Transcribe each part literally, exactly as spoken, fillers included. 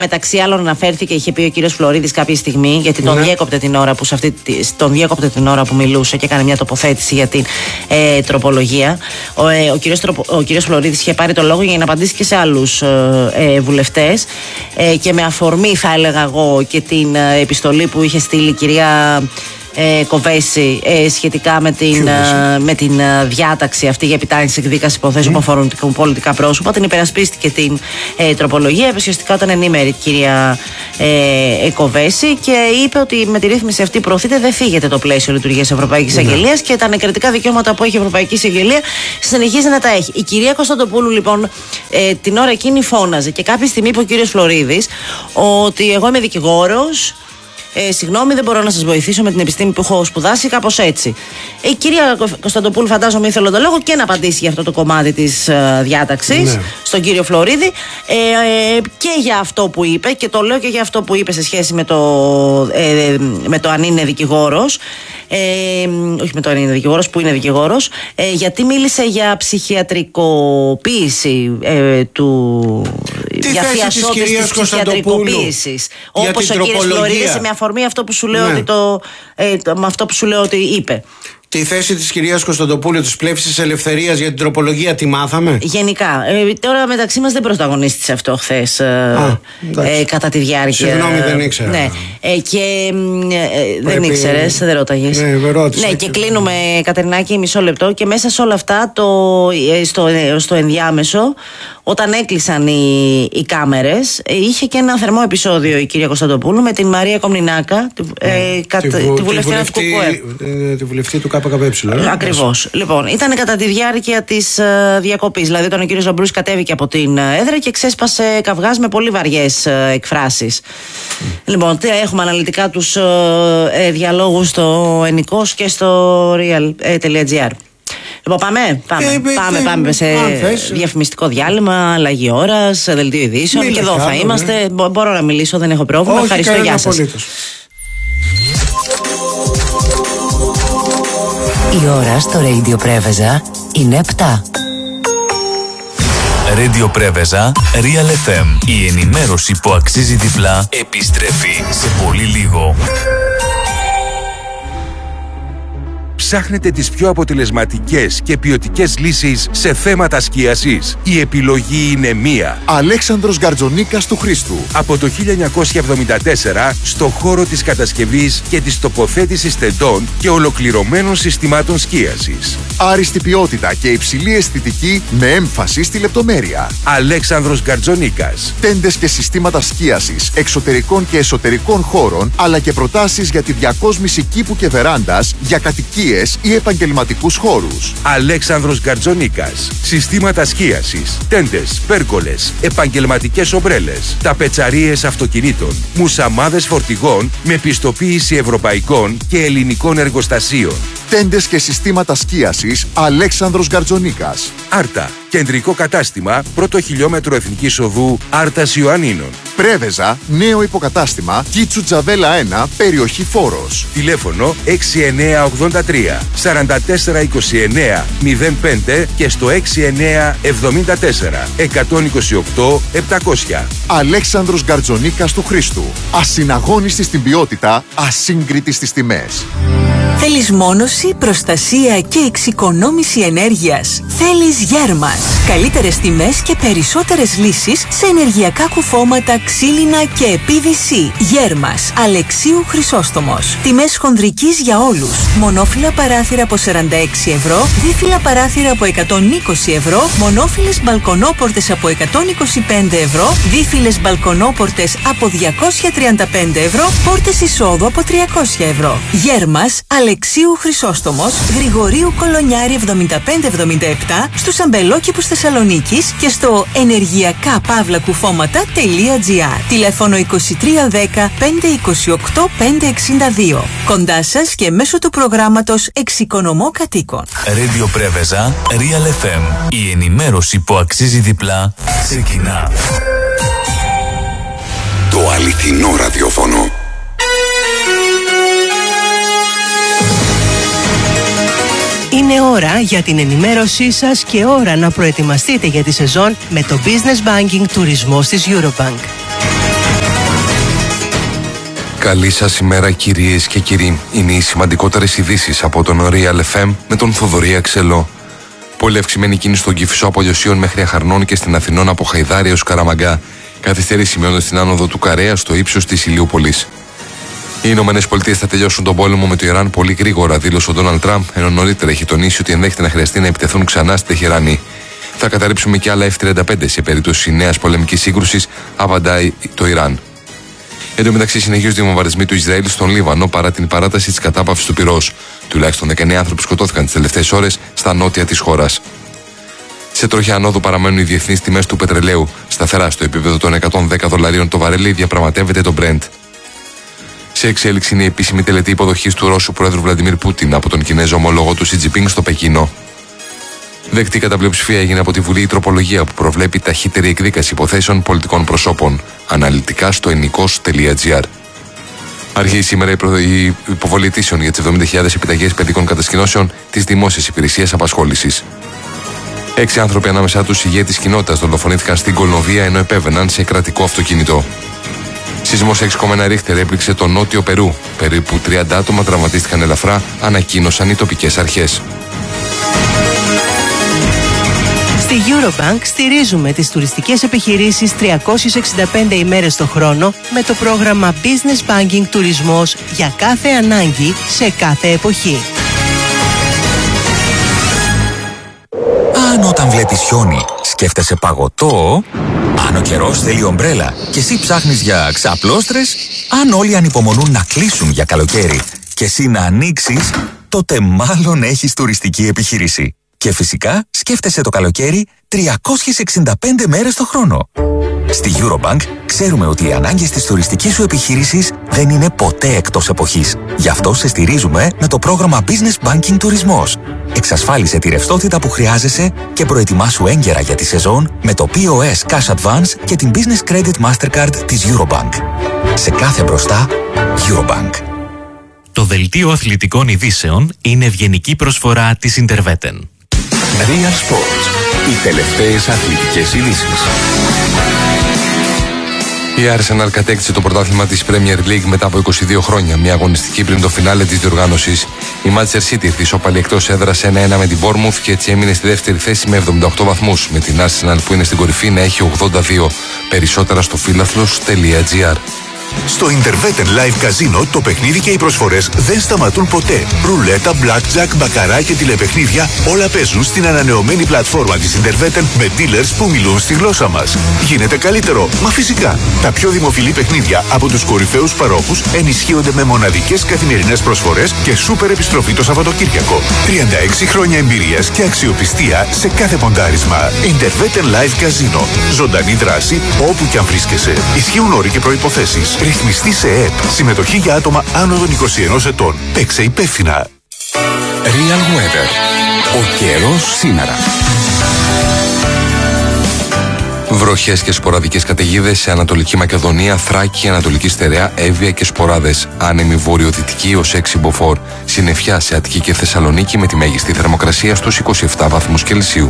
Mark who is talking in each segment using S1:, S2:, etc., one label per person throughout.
S1: Μεταξύ άλλων αναφέρθηκε, είχε πει ο κύριος Φλωρίδης κάποια στιγμή, γιατί τον,
S2: ναι.
S1: διέκοπτε την ώρα που, σε αυτή, τον διέκοπτε την ώρα που μιλούσε και έκανε μια τοποθέτηση για την ε, τροπολογία. Ο, ε, ο, κύριος, ο κύριος Φλωρίδης είχε πάρει το λόγο για να απαντήσει και σε άλλους ε, ε, βουλευτές ε, και με αφορμή, θα έλεγα εγώ, και την ε, επιστολή που είχε στείλει η κυρία Ε, Κοβέση ε, σχετικά με την, ε, με την ε, διάταξη αυτή για επιτάχυνση εκδίκαση υποθέσεων mm. που αφορούν πολιτικά πρόσωπα. Την υπερασπίστηκε την ε, τροπολογία. Ουσιαστικά ήταν ενήμερη η κυρία ε, Κοβέση και είπε ότι με τη ρύθμιση αυτή προωθείται, δεν φύγεται το πλαίσιο λειτουργίας Ευρωπαϊκής mm. Αγγελίας και τα ανεκριτικά δικαιώματα που έχει η Ευρωπαϊκή Εισαγγελία συνεχίζει να τα έχει. Η κυρία Κωνσταντοπούλου, λοιπόν, ε, την ώρα εκείνη φώναζε και κάποια στιγμή είπε ο κύριος Φλωρίδης ότι εγώ είμαι δικηγόρος. Ε, συγγνώμη, δεν μπορώ να σας βοηθήσω με την επιστήμη που έχω σπουδάσει, κάπως έτσι. Η κυρία Κωνσταντοπούλου, φαντάζομαι, ήθελε τον λόγο και να απαντήσει για αυτό το κομμάτι της ε, διάταξης, ναι, στον κύριο Φλωρίδη. Ε, ε, και για αυτό που είπε, και το λέω και για αυτό που είπε σε σχέση με το, ε, με το αν είναι δικηγόρος. Ε, όχι με το αν είναι δικηγόρος, που είναι δικηγόρος, ε, γιατί μίλησε για ψυχιατρικοποίηση ε, του.
S2: Τι
S1: για
S2: θέση της κυρίας Κωνσταντοπούλου,
S1: όπως ο κύριος Φλωρίδης, με αφορμή αυτό που σου λέω, ναι, ότι το, ε, το, με αυτό που σου λέω ότι είπε.
S2: Τη θέση της κυρίας Κωνσταντοπούλου της πλεύσης ελευθερίας για την τροπολογία τη μάθαμε.
S1: Γενικά. Ε, τώρα μεταξύ μας δεν πρωταγωνίστησε αυτό χθες ε, ε, κατά τη διάρκεια.
S2: Συγγνώμη, δεν ήξερα.
S1: Ναι. Ε, και ε, δεν ήξερες, δεν ρώταγες.
S2: Ναι, με ρώτησα.
S1: Ναι, και κλείνουμε, Κατερινάκη, μισό λεπτό. Και μέσα σε όλα αυτά, το, στο, στο ενδιάμεσο, όταν έκλεισαν οι, οι κάμερες, είχε και ένα θερμό επεισόδιο η κυρία Κωνσταντοπούλου με την Μαρία Κομνηνάκα, τη, ε, κα, τη, βου, τη βουλευτή του ΚΚΕ. Τη βουλευτή του ΚΚΕ. Ακριβώς. Λοιπόν, ήταν κατά τη διάρκεια της uh, διακοπής. Δηλαδή, όταν ο κύριος Ζαμπρούς κατέβηκε από την uh, έδρα και ξέσπασε καυγάς με πολύ βαριές uh, εκφράσεις. Mm. Λοιπόν, έχουμε αναλυτικά τους uh, ε, διαλόγους στο Ενικός και στο real.gr. Λοιπόν, πάμε, πάμε, ε, πάμε, ε, πάμε σε θες, διαφημιστικό διάλειμμα, αλλαγή ώρας, δελτίο ειδήσεων. Μίλα, και εδώ θα είμαστε. Ναι. Μπορώ να μιλήσω, δεν έχω πρόβλημα.
S2: Όχι,
S1: ευχαριστώ, γεια σας.
S3: Η ώρα στο Radio Πρέβεζα είναι επτά.
S4: Radio Πρέβεζα, Real εφ εμ. Η ενημέρωση που αξίζει διπλά επιστρέφει σε πολύ λίγο.
S5: Ψάχνετε τις πιο αποτελεσματικές και ποιοτικές λύσεις σε θέματα σκίασης? Η επιλογή είναι μία.
S6: Αλέξανδρος Γκαρτζονίκας του Χρήστου.
S5: Από το χίλια εννιακόσια εβδομήντα τέσσερα στο χώρο της κατασκευής και της τοποθέτησης τεντών και ολοκληρωμένων συστημάτων σκίασης.
S6: Άριστη ποιότητα και υψηλή αισθητική με έμφαση στη λεπτομέρεια.
S5: Αλέξανδρος Γκαρτζονίκας.
S6: Τέντες και συστήματα σκίασης εξωτερικών και εσωτερικών χώρων, αλλά και προτάσεις για τη διακόσμηση κήπου και βεράντας για κατοικίες ή επαγγελματικούς χώρους.
S5: Αλέξανδρος Γκαρτζονίκας. Συστήματα σκίασης, τέντες, πέρκολες, επαγγελματικές ομπρέλες, ταπετσαρίες αυτοκινήτων, μουσαμάδες φορτηγών με πιστοποίηση ευρωπαϊκών και ελληνικών εργοστασίων.
S6: Τέντες και συστήματα σκίασης Αλέξανδρος Γκαρτζονίκας.
S5: Άρτα. Κεντρικό κατάστημα, πρώτο χιλιόμετρο Εθνικής Οδού Άρτας Ιωαννίνων.
S6: Πρέβεζα, νέο υποκατάστημα, Κίτσου Τζαβέλα ένα, περιοχή Φόρος.
S5: Τηλέφωνο έξι εννιά ογδόντα τρία σαράντα τέσσερα είκοσι εννιά μηδέν πέντε και στο έξι εννιά εβδομήντα τέσσερα εκατόν είκοσι οκτώ επτακόσια.
S6: Αλέξανδρος Γκαρτζονίκας του Χρήστου. Ασυναγώνιστη στην ποιότητα, ασύγκριτη στις τιμές.
S3: Θέλεις μόνωση, προστασία και εξοικονόμηση ενέργειας? Θέλεις Γέρμας. Καλύτερες τιμές και περισσότερες λύσεις σε ενεργειακά κουφώματα, ξύλινα και πι βι σι. Γέρμας. Αλεξίου Χρυσόστομος. Τιμές χονδρικής για όλους. Μονόφυλλα παράθυρα από σαράντα έξι ευρώ, δίφυλλα παράθυρα από εκατόν είκοσι ευρώ, μονόφυλλες μπαλκονόπορτες από εκατόν είκοσι πέντε ευρώ, δίφυλλες μπαλκονόπορτες από διακόσια τριάντα πέντε ευρώ, πόρτες εισόδου από τριακόσια ευρώ. Γέρμας. Αλεξίου Χρυσόστομος, Γρηγορίου Κολονιάρη εβδομήντα πέντε εβδομήντα επτά, στους αμπελόκηπους Θεσσαλονίκης και στο ενεργειακά παύλα κουφώματα τελεία τζι άρ. Τηλέφωνο είκοσι τρία δέκα πέντε είκοσι οκτώ πέντε εξήντα δύο. Κοντά σας και μέσω του προγράμματος Εξοικονομώ Κατοίκων.
S4: Radio Πρέβεζα, Real εφ εμ. Η ενημέρωση που αξίζει διπλά ξεκινά.
S7: Το αληθινό ραδιόφωνο.
S8: Είναι ώρα για την ενημέρωσή σας και ώρα να προετοιμαστείτε για τη σεζόν με το Business Banking Τουρισμός της Eurobank.
S5: Καλή σας ημέρα κυρίες και κύριοι. Είναι οι σημαντικότερες ειδήσεις από τον Real εφ εμ με τον Θοδωρή Αξελό. Πολύ αυξημένη κίνηση στον Κηφισό από Λιωσίων μέχρι Αχαρνών και στην Αθηνών από Χαϊδάρη έως Καραμαγκά. Καθυστέρηση σημειώνοντας την άνοδο του Καρέα στο ύψος της Ηλιούπολης. Οι Ηνωμένες Πολιτείες θα τελειώσουν τον πόλεμο με το Ιράν πολύ γρήγορα, δήλωσε ο Ντόναλντ Τραμπ, ενώ νωρίτερα έχει τονίσει ότι ενδέχεται να χρειαστεί να επιτεθούν ξανά στη Τεχεράνη. Θα καταρρύψουμε και άλλα εφ τριάντα πέντε σε περίπτωση νέας πολεμικής σύγκρουσης, απαντάει το Ιράν. Εν τω μεταξύ, συνεχίζονται οι βομβαρδισμοί του Ισραήλ στον Λίβανο παρά την παράταση της κατάπαυσης του πυρός. Τουλάχιστον δεκαεννέα άνθρωποι σκοτώθηκαν τις τελευταίες ώρες στα νότια της χώρας. Σε τροχιά ανόδου παραμένουν οι διεθνείς τιμές του πετρελαίου. Σταθερά στο επίπεδο των εκατόν δέκα δολαρίων το βαρέλι διαπραγματεύεται το Brent. Σε εξέλιξη είναι η επίσημη τελετή υποδοχής του Ρώσου Πρόεδρου Βλαντιμίρ Πούτιν από τον Κινέζο ομόλογο του Σι Τζινπίνγκ στο Πεκίνο. Δεκτή κατά πλειοψηφία έγινε από τη Βουλή η τροπολογία που προβλέπει ταχύτερη εκδίκαση υποθέσεων πολιτικών προσώπων. Αναλυτικά στο ενικός τελεία τζι άρ. Αρχίζει σήμερα η υποβολή αιτήσεων για τις εβδομήντα χιλιάδες επιταγές παιδικών κατασκηνώσεων της Δημόσιας Υπηρεσίας Απασχόλησης. Έξι άνθρωποι, ανάμεσά τους ηγέτης κοινότητας, δολοφονήθηκαν στην Κολομβία ενώ επέβαιναν σε κρατικό αυτοκίνητο. Σεισμός έξι κόμμα ένα ρίχτερ έπληξε το νότιο Περού. Περίπου τριάντα άτομα τραυματίστηκαν ελαφρά, ανακοίνωσαν οι τοπικές αρχές.
S8: Στη Eurobank στηρίζουμε τις τουριστικές επιχειρήσεις τριακόσιες εξήντα πέντε ημέρες το χρόνο με το πρόγραμμα Business Banking Τουρισμός για κάθε ανάγκη σε κάθε εποχή.
S9: Αν όταν βλέπεις χιόνι σκέφτεσαι παγωτό, αν ο καιρός θέλει ομπρέλα και εσύ ψάχνεις για ξαπλώστρες, αν όλοι ανυπομονούν να κλείσουν για καλοκαίρι και εσύ να ανοίξεις, τότε μάλλον έχεις τουριστική επιχείρηση. Και φυσικά σκέφτεσαι το καλοκαίρι τριακόσιες εξήντα πέντε μέρες το χρόνο. Στη Eurobank ξέρουμε ότι οι ανάγκες της τουριστικής σου επιχείρησης δεν είναι ποτέ εκτός εποχής. Γι' αυτό σε στηρίζουμε με το πρόγραμμα Business Banking Τουρισμός. Εξασφάλισε τη ρευστότητα που χρειάζεσαι και προετοιμάσου έγκαιρα για τη σεζόν με το πι ο ες Cash Advance και την Business Credit Mastercard της Eurobank. Σε κάθε μπροστά, Eurobank.
S10: Το δελτίο αθλητικών ειδήσεων είναι ευγενική προσφορά της Interveten.
S4: Real Sports. Οι τελευταίες αθλητικές ειδήσεις.
S5: Η Arsenal κατέκτησε το πρωτάθλημα της Premier League μετά από είκοσι δύο χρόνια, μια αγωνιστική πριν το φινάλε της διοργάνωσης. Η Manchester City ήρθε ισόπαλη εκτός έδρας ένα ένα με την Bournemouth και έτσι έμεινε στη δεύτερη θέση με εβδομήντα οκτώ βαθμούς, με την Arsenal που είναι στην κορυφή να έχει ογδόντα δύο. Περισσότερα στο φίλαθλος τελεία τζι άρ.
S11: Στο Interveten Live Casino το παιχνίδι και οι προσφορές δεν σταματούν ποτέ. Ρουλέτα, blackjack, μπακαρά και τηλεπαιχνίδια όλα παίζουν στην ανανεωμένη πλατφόρμα της Interveten με dealers που μιλούν στη γλώσσα μας. Γίνεται καλύτερο, μα φυσικά. Τα πιο δημοφιλή παιχνίδια από τους κορυφαίους παρόχους ενισχύονται με μοναδικές καθημερινές προσφορές και σούπερ επιστροφή το Σαββατοκύριακο. τριάντα έξι χρόνια εμπειρίας και αξιοπιστία σε κάθε ποντάρισμα. Interveten Live Casino. Ζωντανή δράση όπου κι αν βρίσκεσαι. Ισχύουν όροι και προϋποθέσεις. Ρυθμιστή σε ΕΕΠ. Συμμετοχή για άτομα άνω των είκοσι ενός ετών. Παίξε υπεύθυνα.
S4: Real Weather. Ο καιρός σήμερα.
S5: Βροχές και σποραδικές καταιγίδες σε Ανατολική Μακεδονία, Θράκη, Ανατολική Στερεά, Εύβοια και σποράδες. Άνεμη βορειοδυτική ως έξι μποφόρ. Συννεφιά σε Αττική και Θεσσαλονίκη με τη μέγιστη θερμοκρασία στους είκοσι επτά βαθμούς Κελσίου.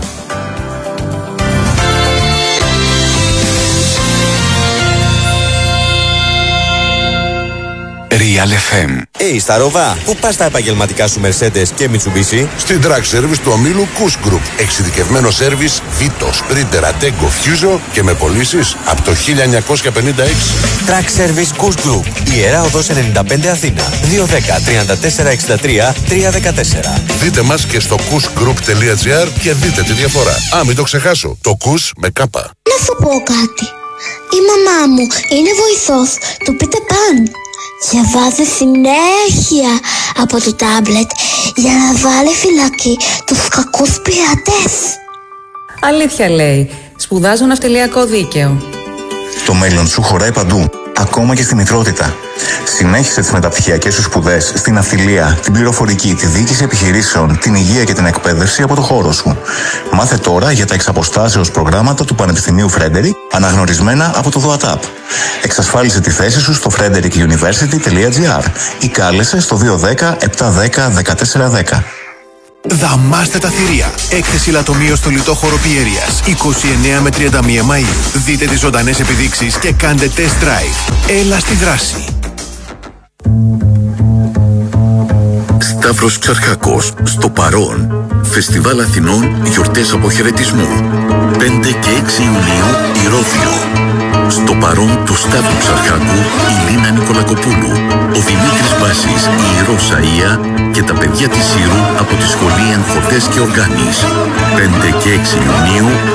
S4: Real εφ εμ.
S12: Hey, Σταρόβα, πού πας τα επαγγελματικά σου Mercedes και Mitsubishi?
S13: Στην Track Service του ομίλου Kush Group. Εξειδικευμένο σέρβις Vito, Sprinter, Ateco, Fuso και με πωλήσεις από το χίλια εννιακόσια πενήντα έξι.
S12: Track Service Kush Group. Ιερά Οδός ενενήντα πέντε Αθήνα. δύο ένα μηδέν, τριάντα τέσσερα εξήντα τρία, τριακόσια δεκατέσσερα.
S13: Δείτε μας και στο kushgroup τελεία τζι άρ και δείτε τη διαφορά. Α, μην το ξεχάσω. Το Kush με κάπα.
S14: Να σου πω κάτι. Η μαμά μου είναι βοηθός του Peter Pan. Διαβάζει συνέχεια από το τάμπλετ για να βάλει φυλακή τους κακούς πειρατές.
S15: Αλήθεια λέει. Σπουδάζω ναυτιλιακό δίκαιο.
S16: Το μέλλον σου χωράει παντού, ακόμα και στη μητρότητα. Συνέχισε τις μεταπτυχιακές σου σπουδές στην ναυτιλία, την πληροφορική, τη διοίκηση επιχειρήσεων, την υγεία και την εκπαίδευση από το χώρο σου. Μάθε τώρα για τα εξαποστάσεως προγράμματα του Πανεπιστημίου Frederick, αναγνωρισμένα από το ΔΟΑΤΑΠ. Εξασφάλισε τη θέση σου στο frederick university τελεία τζι άρ ή κάλεσε στο δύο ένα μηδέν, επτά ένα μηδέν, δεκατέσσερα δέκα.
S11: Δαμάστε τα θηρία. Έκθεση λατομείο στο λιτό χώρο Πιέριας. είκοσι εννέα με τριάντα μία Μαΐου. Δείτε τις ζωντανές επιδείξεις και κάντε test drive. Έλα στη δράση. Σταύρος Ψαρχάκος, στο παρόν. Φεστιβάλ Αθηνών, γιορτές αποχαιρετισμού. πέντε και έξι Ιουνίου, Ηρώδειο. Στο παρόν του Σταύρου Ψαρχάκου, η Λίνα Νικολακοπούλου, ο Δημήτρης Μπάσης, η Ρώσα Ία και τα παιδιά της Σύρου από τη Σχολή Αγχωτές και Οργάνης. πέντε και έξι Ιουνίου,